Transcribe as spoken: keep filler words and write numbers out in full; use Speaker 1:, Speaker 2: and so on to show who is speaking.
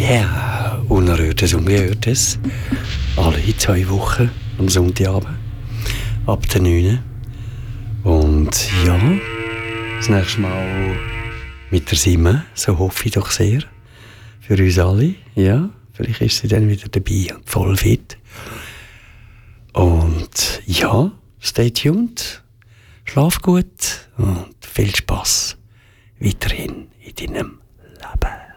Speaker 1: Ja, Unerhörtes, Ungehörtes. Alle zwei Wochen am Sonntagabend. Ab der neun. Und ja, das nächste Mal mit der Simme, so hoffe ich doch sehr. Für uns alle. Ja, vielleicht ist sie dann wieder dabei und voll fit. Und ja, stay tuned. Schlaf gut und viel Spass weiterhin in deinem Leben.